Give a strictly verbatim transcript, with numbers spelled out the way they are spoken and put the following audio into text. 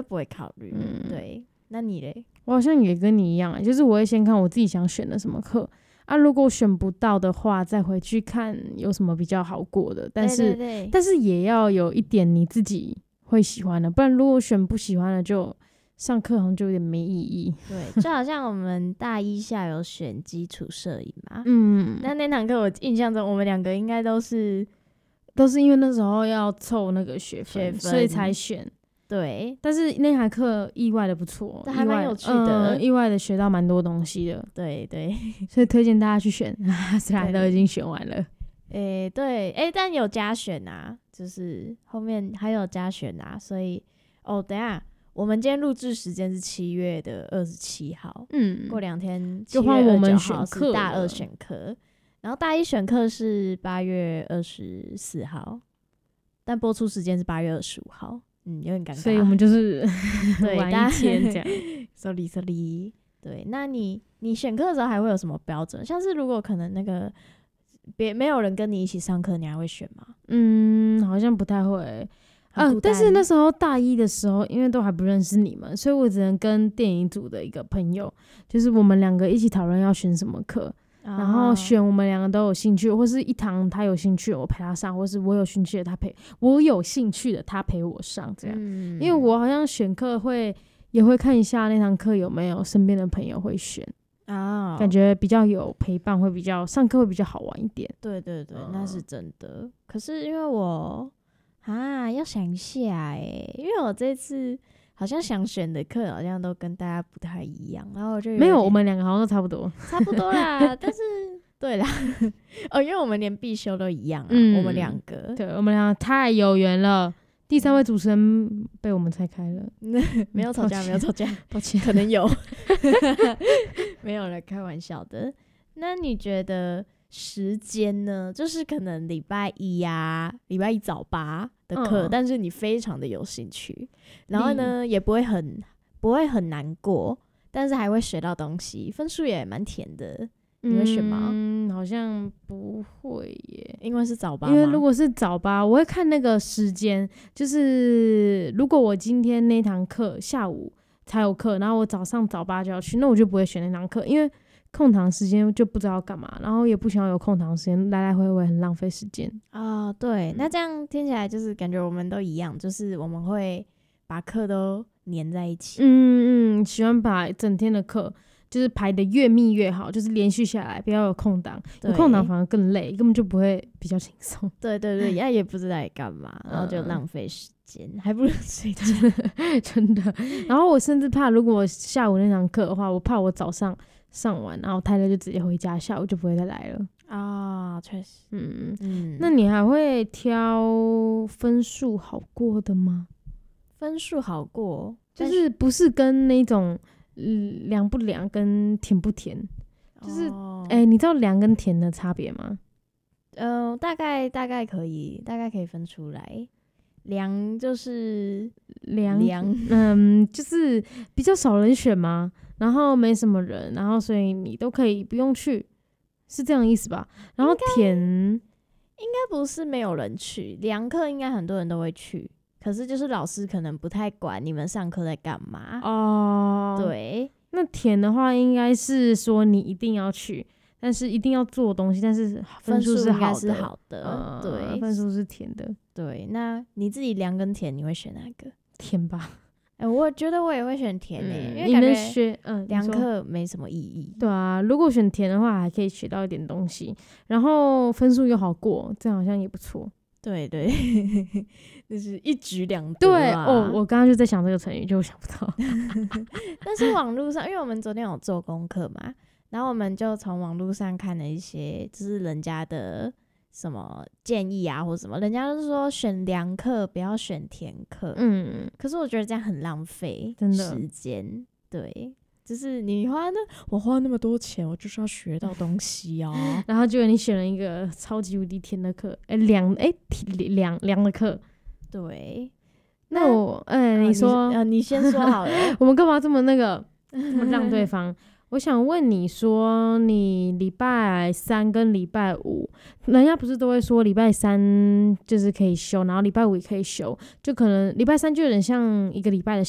不会考虑。嗯，对。那你嘞？ 我好像也跟你一样、欸，就是我会先看我自己想选的什么课啊，如果选不到的话，再回去看有什么比较好过的。但是， 对对对， 但是也要有一点你自己会喜欢的，不然如果选不喜欢的，就上课好像就有点没意义。 对，就好像我们大一下有选基础摄影嘛， 嗯， 那那堂课我印象中我们两个应该都是都是因为那时候要凑那个学分， 学分所以才选。 对， 但是那堂课意外的不错， 但还蛮有趣的、 呃，意外的学到蛮多东西的。 对对， 所以推荐大家去选，虽然都已经选完了。 诶、欸，对，诶、欸，但有加选啊，就是后面还有加选啊，所以哦，等一下，我们今天录制时间是七月的二十七号， 嗯， 过两天就换我们选课，大二选课，然后大一选课是八月二十四号，但播出时间是八月二十五号。嗯，有点尴尬， 所以我们就是对晚一天这样。 sorry sorry， 对，那你你选课的时候还会有什么标准？像是如果可能那个别没有人跟你一起上课，你还会选吗？ 嗯，好像不太会。嗯、呃，但是那时候大一的时候，因为都还不认识你们，所以我只能跟电影组的一个朋友，就是我们两个一起讨论要选什么课。然后选我们两个都有兴趣，或是一堂他有兴趣我陪他上，或是我有兴趣的他陪我有兴趣的他陪我上这样、嗯、因为我好像选课会也会看一下那堂课有没有身边的朋友会选啊、哦，感觉比较有陪伴，会比较上课会比较好玩一点。 对对对、嗯、那是真的。可是因为我啊要想一下欸，因为我这次好像想选的课好像都跟大家不太一样，然后我就有没有，我们两个好像都差不多， 差不多啦。但是对啦，哦，因为我们连必修都一样啊，嗯、我们两个， 对，我们两个太有缘了。第三位主持人被我们拆开了， 没有吵架，没有吵架， 抱歉， 可能有，没有了，开玩笑的。那你觉得时间呢？就是可能礼拜一呀、啊，礼拜一早八的课、嗯，但是你非常的有兴趣，然后呢也不会很不会很难过，但是还会学到东西，分数也蛮甜的。你会选吗？ 嗯，好像不会耶， 因为是早八吗？ 因为如果是早八，我会看那个时间，就是如果我今天那堂课下午才有课，然后我早上早八就要去，那我就不会选那堂课，因为空堂时间就不知道干嘛，然后也不想要有空堂时间，来来回回很浪费时间啊、哦。对、嗯，那这样听起来就是感觉我们都一样，就是我们会把课都黏在一起。 嗯嗯，喜欢把整天的课就是排得越密越好，就是连续下来，不要有空档，有空档反而更累，根本就不会比较轻松。 对对对，也也不知道在干嘛，然后就浪费时间，嗯、还不如睡觉， 真的。然后我甚至怕，如果我下午那堂课的话，我怕我早上上完，然后太累就直接回家，下午就不会再来了。 啊，确实， 嗯嗯。那你还会挑分数好过的吗？ 分数好过， 就是不是跟那种。嗯，凉不凉跟甜不甜，就是哎、哦欸，你知道凉跟甜的差别吗？ 嗯、呃，大概大概可以，大概可以分出来。凉就是凉凉， 嗯，就是比较少人选嘛，然后没什么人，然后所以你都可以不用去，是这样的意思吧？然后甜应该不是没有人去，凉课应该很多人都会去。可是就是老师可能不太管你们上课在干嘛哦，对。 那甜的话应该是说你一定要去，但是一定要做东西，但是分数是好的， 是好的、呃，对， 分数是甜的， 对。那你自己凉跟甜，你会选哪个？ 甜吧。 哎、欸，我觉得我也会选甜诶、欸嗯，因为你能学嗯凉课没什么意义。 对啊，如果选甜的话，还可以学到一点东西，然后分数又好过，这样好像也不错。 对对，就是一举两得、啊。 对哦，我刚刚就在想这个成语，就想不到。 但是网络上，因为我们昨天有做功课嘛，然后我们就从网络上看了一些，就是人家的什么建议啊，或什么，人家都是说选凉课不要选甜课。嗯，可是我觉得这样很浪费时间。对。就是你花那我花那么多钱，我就是要学到东西哦。 然后结果你选了一个超级无敌甜的课，哎凉哎凉凉的课。 对， 那我哎、欸、你说呃你先说好了。 我们干嘛这么那个这么让对方？我想问你说，你礼拜三跟礼拜五，人家不是都会说礼拜三就是可以休，然后礼拜五也可以休，就可能礼拜三就有点像一个礼拜的